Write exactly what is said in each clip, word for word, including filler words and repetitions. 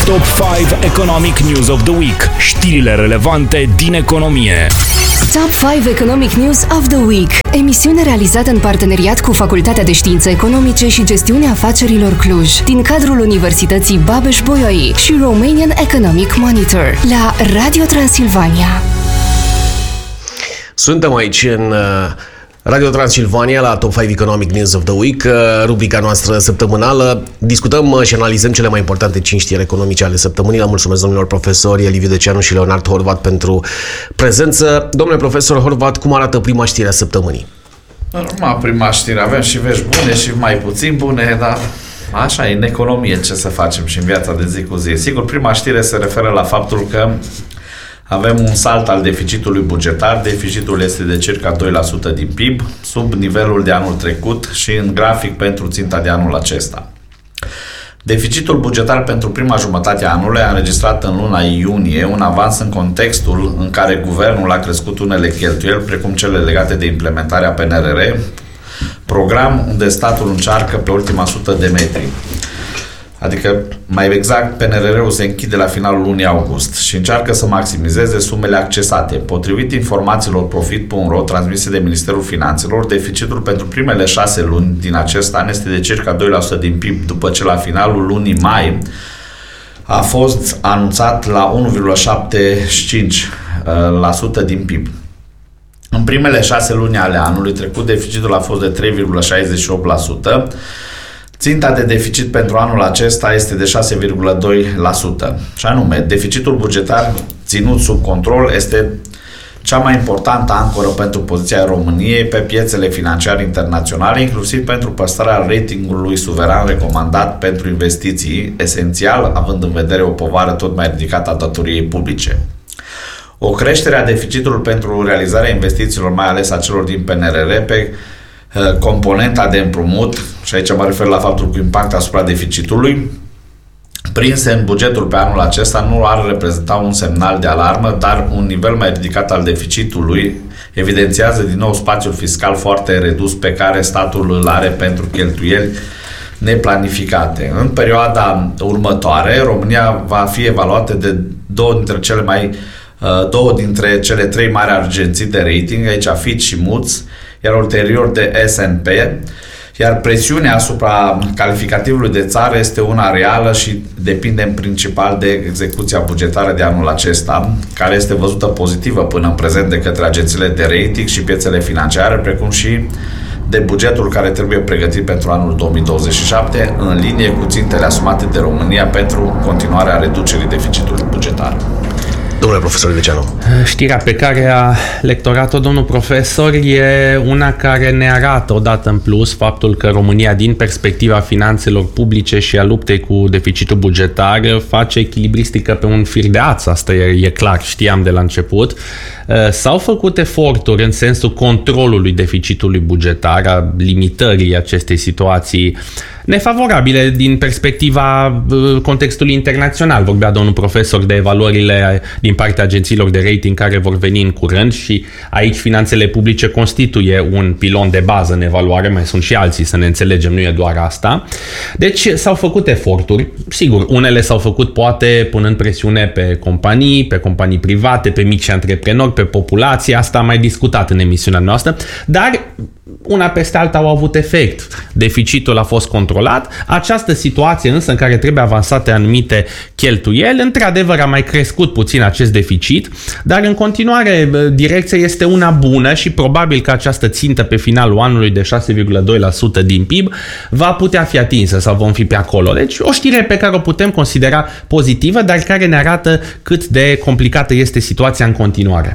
Top cinci Economic News of the Week. Știrile relevante din economie. Top cinci Economic News of the Week. Emisiune realizată în parteneriat cu Facultatea de Științe Economice și Gestiune Afacerilor Cluj, din cadrul Universității Babeș-Bolyai și Romanian Economic Monitor, la Radio Transilvania. Suntem aici în Radio Transilvania la Top cinci Economic News of the Week, rubrica noastră săptămânală. Discutăm și analizăm cele mai importante cinci știri economice ale săptămânii. La mulțumesc domnilor profesori Liviu Deceanu și Leonard Horvat pentru prezență. Domnule profesor Horvat, cum arată prima știre a săptămânii? Normal, prima știre. Avem și vești bune și mai puțin bune, dar așa e în economie, ce să facem și în viața de zi cu zi. Sigur, prima știre se referă la faptul că avem un salt al deficitului bugetar. Deficitul este de circa doi la sută din P I B, sub nivelul de anul trecut și în grafic pentru ținta de anul acesta. Deficitul bugetar pentru prima jumătate a anului a înregistrat în luna iunie un avans în contextul în care guvernul a crescut unele cheltuieli, precum cele legate de implementarea P N R R, program unde statul încearcă pe ultima sută de metri. Adică, mai exact, P N R R-ul se închide la finalul lunii august și încearcă să maximizeze sumele accesate. Potrivit informațiilor Profit punct ro transmise de Ministerul Finanțelor, deficitul pentru primele șase luni din acest an este de circa doi la sută din P I B, după ce la finalul lunii mai a fost anunțat la unu virgulă șaptezeci și cinci la sută din P I B. În primele șase luni ale anului trecut, deficitul a fost de trei virgulă șaizeci și opt la sută. Ținta de deficit pentru anul acesta este de șase virgulă doi la sută. Și anume, deficitul bugetar ținut sub control este cea mai importantă ancoră pentru poziția României pe piețele financiare internaționale, inclusiv pentru păstrarea ratingului suveran recomandat pentru investiții, esențial având în vedere o povară tot mai ridicată a datoriei publice. O creștere a deficitului pentru realizarea investițiilor, mai ales a celor din P N R R, pe componenta de împrumut, și aici mă refer la faptul cu impact asupra deficitului, prinse în bugetul pe anul acesta, nu ar reprezenta un semnal de alarmă, dar un nivel mai ridicat al deficitului evidențiază din nou spațiul fiscal foarte redus pe care statul îl are pentru cheltuieli neplanificate. În perioada următoare, România va fi evaluată de două dintre cele mai două dintre cele trei mari agenții de rating, aici Fitch și Moody's, iar ulterior de S and P, iar presiunea asupra calificativului de țară este una reală și depinde în principal de execuția bugetară de anul acesta, care este văzută pozitivă până în prezent de către agențiile de rating și piețele financiare, precum și de bugetul care trebuie pregătit pentru anul două mii douăzeci și șapte, în linie cu țintele asumate de România pentru continuarea reducerii deficitului bugetar. Domnule profesor Deceanu. Știrea pe care a lectorat-o domnul profesor e una care ne arată odată în plus faptul că România, din perspectiva finanțelor publice și a luptei cu deficitul bugetar, face echilibristică pe un fir de ață. Asta e, e clar, știam de la început. S-au făcut eforturi în sensul controlului deficitului bugetar, a limitării acestei situații nefavorabile din perspectiva contextului internațional. Vorbea domnul profesor de evaluările din partea agențiilor de rating care vor veni în curând și aici finanțele publice constituie un pilon de bază în evaluare, mai sunt și alții, să ne înțelegem, nu e doar asta. Deci s-au făcut eforturi, sigur, unele s-au făcut poate punând presiune pe companii, pe companii private, pe mici antreprenori, pe populație, asta am mai discutat în emisiunea noastră, dar una peste alta au avut efect. Deficitul a fost controlat. Această situație însă în care trebuie avansate anumite cheltuieli, într-adevăr a mai crescut puțin acest deficit, dar în continuare direcția este una bună și probabil că această țintă pe finalul anului de șase virgulă doi la sută din P I B va putea fi atinsă sau vom fi pe acolo. Deci o știre pe care o putem considera pozitivă, dar care ne arată cât de complicată este situația în continuare.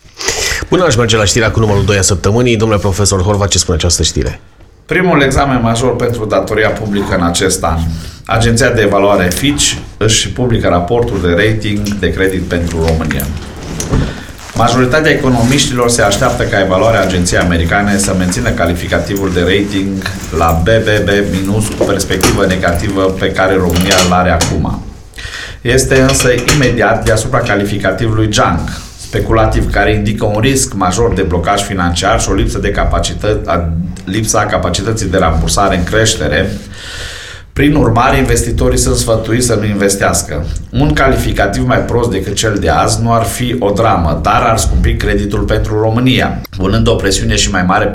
Până aș merge la știrea cu numărul doi a săptămânii, domnule profesor Horvat, ce spune această știre? Primul examen major pentru datoria publică în acest an. Agenția de evaluare Fitch își publică raportul de rating de credit pentru România. Majoritatea economiștilor se așteaptă ca evaluarea agenției americane să mențină calificativul de rating la B B B minus cu perspectivă negativă pe care România îl are acum. Este însă imediat deasupra calificativului junk, speculativ, care indică un risc major de blocaj financiar și o lipsă de capacitate, lipsa capacității de rambursare în creștere, Prin urmare, investitorii sunt sfătuiți să nu investească. Un calificativ mai prost decât cel de azi nu ar fi o dramă, dar ar scumpi creditul pentru România, punând o presiune și mai mare